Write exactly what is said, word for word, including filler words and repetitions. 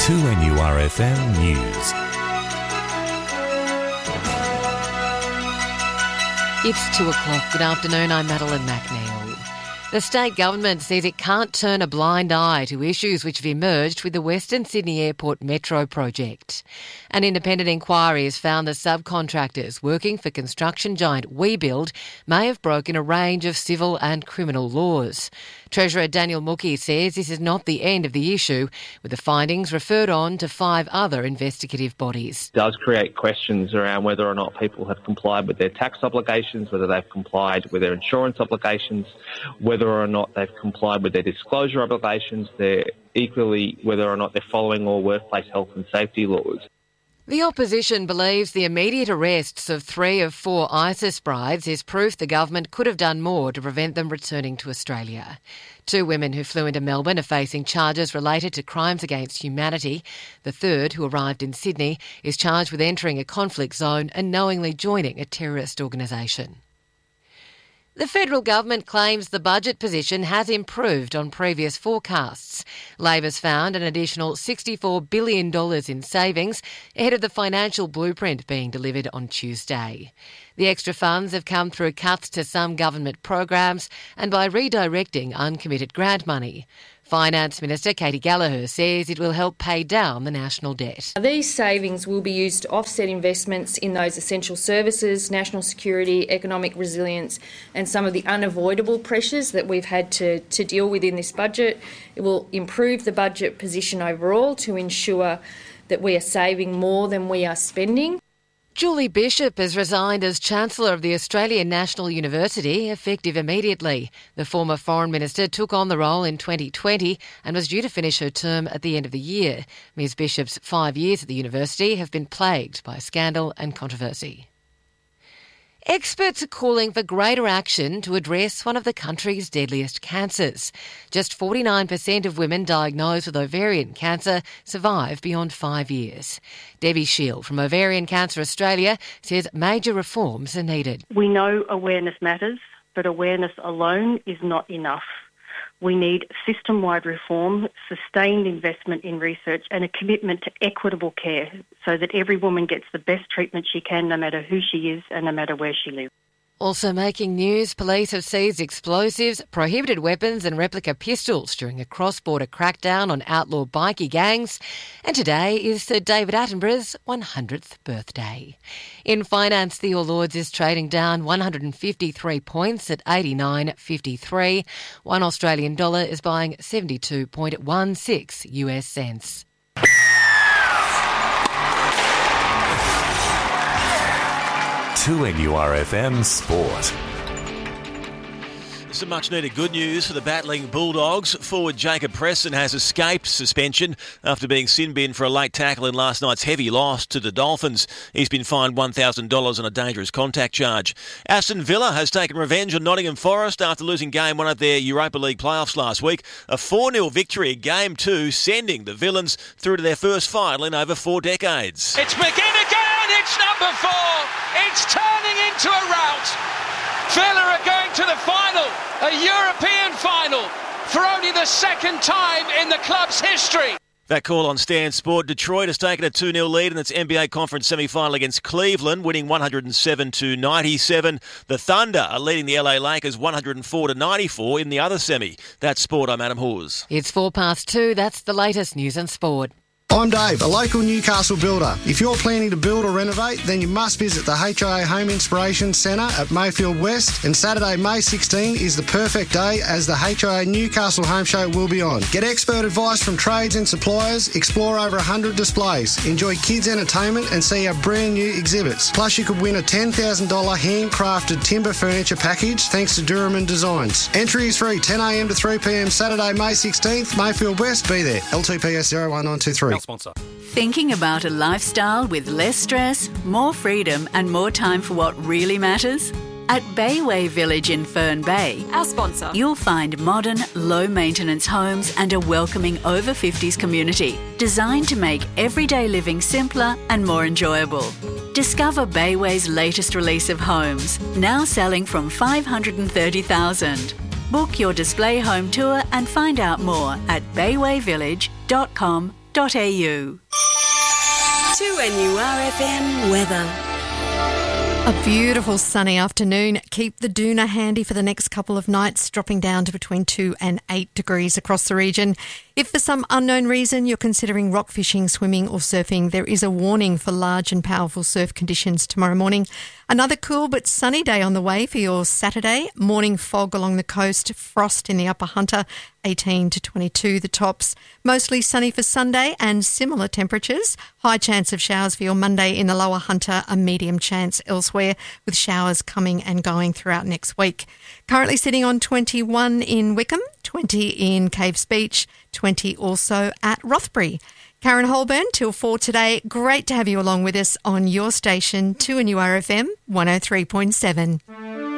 two N U R F M News. It's two o'clock. Good afternoon, I'm Madeline McNeil. The state government says it can't turn a blind eye to issues which have emerged with the Western Sydney Airport Metro project. An independent inquiry has found the subcontractors working for construction giant WeBuild may have broken a range of civil and criminal laws. Treasurer Daniel Mookie says this is not the end of the issue, with the findings referred on to five other investigative bodies. It does create questions around whether or not people have complied with their tax obligations, whether they've complied with their insurance obligations, whether or not they've complied with their disclosure obligations, they're equally whether or not they're following all workplace health and safety laws. The opposition believes the immediate arrests of three of four ISIS brides is proof the government could have done more to prevent them returning to Australia. Two women who flew into Melbourne are facing charges related to crimes against humanity. The third, who arrived in Sydney, is charged with entering a conflict zone and knowingly joining a terrorist organisation. The federal government claims the budget position has improved on previous forecasts. Labor's found an additional sixty-four billion dollars in savings ahead of the financial blueprint being delivered on Tuesday. The extra funds have come through cuts to some government programs and by redirecting uncommitted grant money. Finance Minister Katie Gallagher says it will help pay down the national debt. These savings will be used to offset investments in those essential services, national security, economic resilience and some of the unavoidable pressures that we've had to, to deal with in this budget. It will improve the budget position overall to ensure that we are saving more than we are spending. Julie Bishop has resigned as Chancellor of the Australian National University, effective immediately. The former Foreign Minister took on the role in twenty twenty and was due to finish her term at the end of the year. Ms Bishop's five years at the university have been plagued by scandal and controversy. Experts are calling for greater action to address one of the country's deadliest cancers. Just forty-nine percent of women diagnosed with ovarian cancer survive beyond five years. Debbie Shield from Ovarian Cancer Australia says major reforms are needed. We know awareness matters, but awareness alone is not enough. We need system-wide reform, sustained investment in research and a commitment to equitable care so that every woman gets the best treatment she can no matter who she is and no matter where she lives. Also making news, police have seized explosives, prohibited weapons and replica pistols during a cross-border crackdown on outlaw bikie gangs. And today is Sir David Attenborough's one hundredth birthday. In finance, the All Ords is trading down one hundred fifty-three points at eighty-nine fifty-three. One Australian dollar is buying seventy-two point one six U S cents. two N U R F M Sport. Some much-needed good news for the battling Bulldogs. Forward Jacob Preston has escaped suspension after being sin-binned for a late tackle in last night's heavy loss to the Dolphins. He's been fined one thousand dollars on a dangerous contact charge. Aston Villa has taken revenge on Nottingham Forest after losing game one of their Europa League playoffs last week. A four nil victory in game two, sending the Villains through to their first final in over four decades. It's McGinn again! It's number four! It's turning into a rout! Villa are going to the final, a European final, for only the second time in the club's history. That call on Stan Sport. Detroit has taken a two nil lead in its N B A Conference semi-final against Cleveland, winning one hundred seven to ninety-seven. The Thunder are leading the L A Lakers one hundred four to ninety-four in the other semi. That's Sport. I'm Adam Hawes. It's four past two. That's the latest news and sport. I'm Dave, a local Newcastle builder. If you're planning to build or renovate, then you must visit the H I A Home Inspiration Centre at Mayfield West, and Saturday, May sixteenth is the perfect day as the H I A Newcastle Home Show will be on. Get expert advice from trades and suppliers, explore over one hundred displays, enjoy kids' entertainment and see our brand new exhibits. Plus you could win a ten thousand dollars handcrafted timber furniture package thanks to Duraman Designs. Entry is free, ten a m to three p m Saturday, May sixteenth, Mayfield West, be there. L two P S zero one nine two three. Sponsor. Thinking about a lifestyle with less stress, more freedom and more time for what really matters? At Bayway Village in Fern Bay, our sponsor, you'll find modern, low-maintenance homes and a welcoming over fifties community designed to make everyday living simpler and more enjoyable. Discover Bayway's latest release of homes, now selling from five hundred thirty thousand dollars. Book your display home tour and find out more at bayway village dot com dot a u. two N U R F M weather. A beautiful sunny afternoon. Keep the doona handy for the next couple of nights, dropping down to between two and eight degrees across the region. If for some unknown reason you're considering rock fishing, swimming or surfing, there is a warning for large and powerful surf conditions tomorrow morning. Another cool but sunny day on the way for your Saturday. Morning fog along the coast, frost in the upper Hunter, eighteen to twenty-two the tops. Mostly sunny for Sunday and similar temperatures. High chance of showers for your Monday in the lower Hunter, a medium chance elsewhere, with showers coming and going throughout next week. Currently sitting on twenty-one in Wickham, twenty in Caves Beach, twenty also at Rothbury. Karen Holburn, till four today. Great to have you along with us on your station, two N U R F M one oh three point seven.